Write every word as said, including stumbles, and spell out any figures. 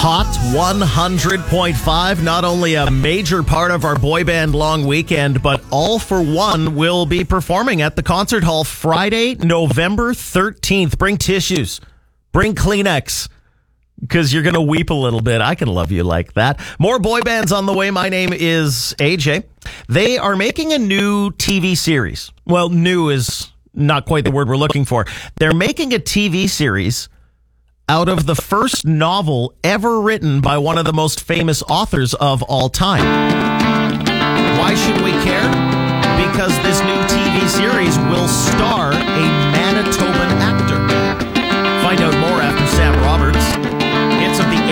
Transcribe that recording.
Hot one hundred point five, not only a major part of our boy band long weekend, but All for One will be performing at the Concert Hall Friday, November thirteenth. Bring tissues. Bring Kleenex. Because you're going to weep a little bit. I can love you like that. More boy bands on the way. My name is A J. They are making a new T V series. Well, new is not quite the word we're looking for. They're making a T V series out of the first novel ever written by one of the most famous authors of all time. Why should we care? Because this new T V series will star a Manitoban actor. Find out more after Sam Roberts. Hits of the